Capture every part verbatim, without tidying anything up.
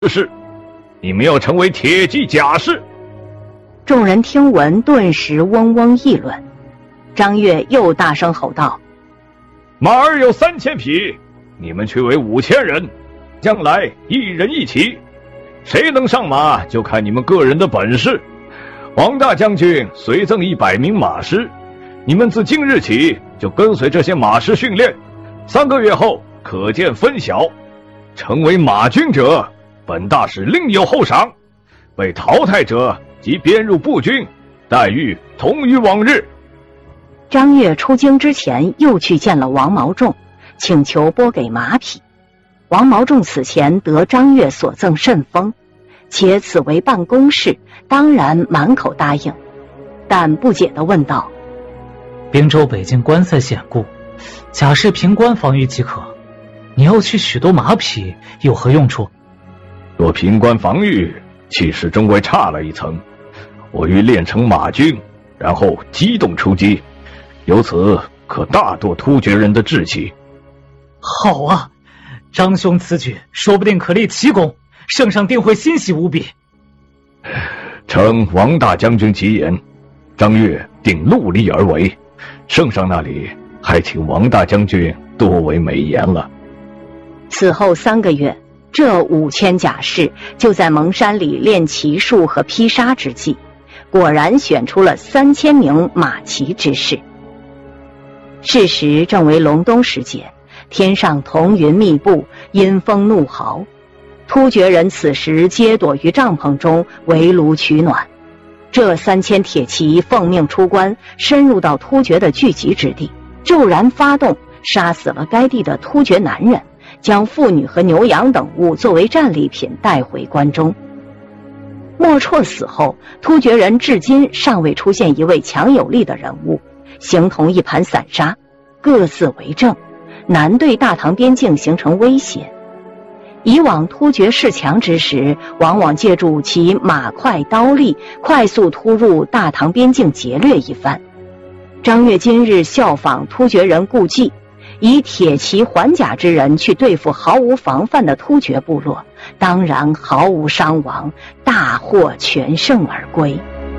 事，你们要成为铁骑甲士。 众人听闻，顿时嗡嗡议论。张悦又大声吼道： 马儿有三千匹，你们却为五千人，将来一人一骑，谁能上马就看你们个人的本事。王大将军随赠一百名马师，你们自今日起就跟随这些马师训练，三个月后可见分晓。成为马军者，本大使另有厚赏；被淘汰者即编入步军，待遇同于往日。 张悦出京之前又去见了王毛仲，请求拨给马匹。王毛仲此前得张悦所赠甚丰，且此为办公事，当然满口答应，但不解地问道： 滨州北境关塞险固，甲士凭关防御即可，你要去许多马匹，有何用处？ 若凭关防御，气势终归差了一层。我欲练成马军，然后机动出击，由此可大夺突厥人的志气。 好啊，张兄此举说不定可立奇功，圣上定会欣喜无比。 承王大将军吉言，张悦定戮力而为，圣上那里还请王大将军多为美言了。 此后三个月，这五千甲士就在蒙山里练骑术和劈杀之技，果然选出了三千名马骑之士。是时正为隆冬时节，天上彤云密布，阴风怒号。突厥人此时皆躲于帐篷中围炉取暖。这三千铁骑奉命出关，深入到突厥的聚集之地，骤然发动，杀死了该地的突厥男人，将妇女和牛羊等物作为战利品带回关中。莫绰死后，突厥人至今尚未出现一位强有力的人物，形同一盘散沙，各自为政，难对大唐边境形成威胁。以往突厥势强之时，往往借助其马快刀利，快速突入大唐边境劫掠一番。张悦今日效仿突厥人故伎，以铁骑环甲之人去对付毫无防范的突厥部落，当然毫无伤亡，大获全胜而归。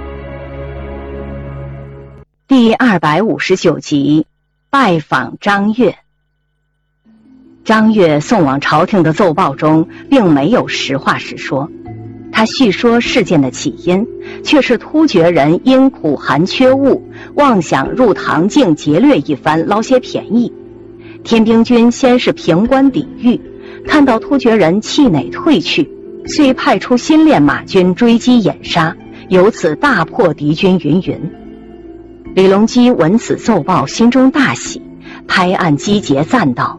第二百五十九集，拜访张悦。张悦送往朝廷的奏报中并没有实话实说，他叙说事件的起因，却是突厥人因苦寒缺物，妄想入唐境劫掠一番，捞些便宜。天兵军先是凭关抵御，看到突厥人气馁退去，遂派出新练马军追击掩杀，由此大破敌军云云。李隆基闻此奏报，心中大喜，拍案击节赞道：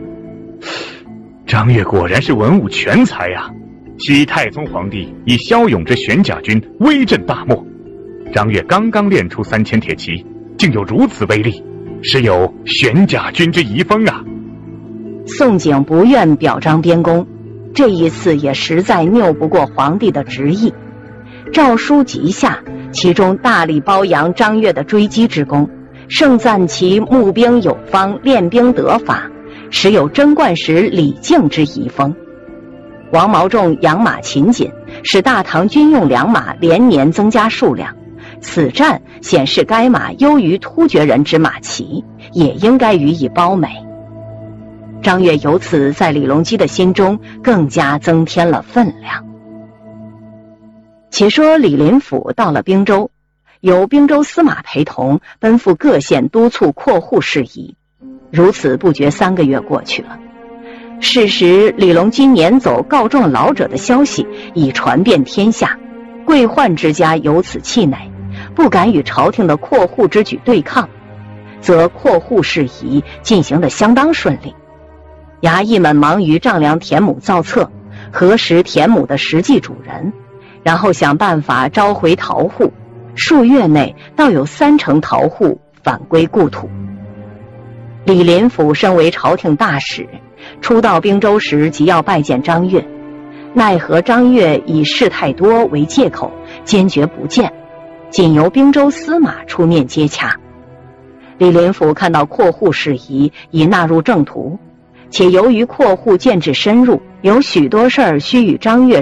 张悦果然是文武全才呀、啊！昔太宗皇帝以骁勇之玄甲军威震大漠，张悦刚刚练出三千铁骑，竟有如此威力，实有玄甲军之遗风啊！ 宋璟不愿表彰边功，这一次也实在拗不过皇帝的旨意。诏书即下，其中大力褒扬张悦的追击之功，盛赞其募兵有方，练兵得法，实有贞观时李靖之遗风。王毛仲养马勤谨，使大唐军用良马连年增加数量，此战显示该马优于突厥人之马骑，也应该予以褒美。张悦由此在李隆基的心中更加增添了分量。且说李林甫到了滨州，由滨州司马陪同，奔赴各县督促扩户事宜。如此不觉三个月过去了。是时李隆基撵走告状老者的消息已传遍天下，贵宦之家由此气馁，不敢与朝廷的扩户之举对抗，则扩户事宜进行得相当顺利。衙役们忙于丈量田亩造册，核实田亩的实际主人，然后想办法召回逃户，数月内倒有三成逃户返归故土。李林甫身为朝廷大使，初到滨州时即要拜见张悦，奈何张悦以事太多为借口，坚决不见，仅由滨州司马出面接洽。李林甫看到扩户事宜已纳入正途， 且由于阔户建制深入，有许多事儿需与张悦